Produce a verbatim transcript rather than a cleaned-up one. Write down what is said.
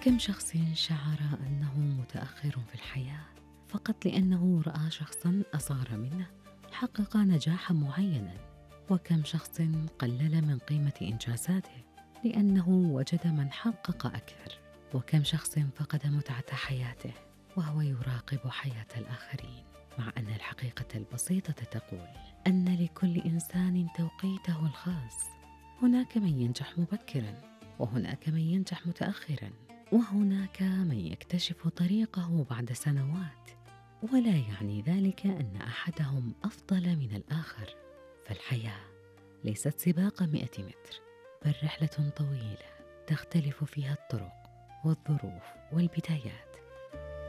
كم شخص شعر أنه متأخر في الحياة فقط لأنه رأى شخصًا أصغر منه حقق نجاحًا معينًا، وكم شخص قلل من قيمة إنجازاته لأنه وجد من حقق أكثر، وكم شخص فقد متعة حياته وهو يراقب حياة الآخرين، مع أن الحقيقة البسيطة تقول أن لكل إنسان توقيته الخاص. هناك من ينجح مبكرًا، وهناك من ينجح متأخرًا، وهناك من يكتشف طريقه بعد سنوات، ولا يعني ذلك أن أحدهم أفضل من الآخر. فالحياة ليست سباق مئة متر، بل رحلة طويلة تختلف فيها الطرق والظروف والبدايات،